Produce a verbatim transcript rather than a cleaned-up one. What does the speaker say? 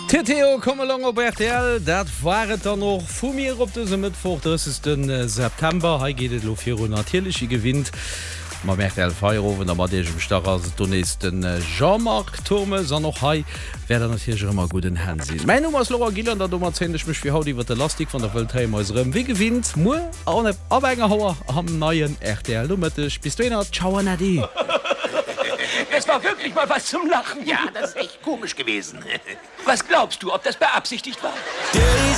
T T O komme lang op R T L, dat waret dann noch vu mir op dese Mittwoch, das ist den äh, September, ha gehtt lo fir natierliche gewinnt. Ma merkt el Feierowen mat degem Star donest den äh, Jean-Marc Thomas an noch hai werden hier immer guten Hand sinn. Mein Nummer ist Laura Gilland, dat dummer zennech mech wie haut iwwer der Lastik von der Weltheimrem wie gewinnt Mu a Abhänger Hauer am neien R T L Lummetech bis du Ciao Nadi. Es war wirklich mal was zum Lachen. Ja, das ist echt komisch gewesen. Was glaubst du, ob das beabsichtigt war?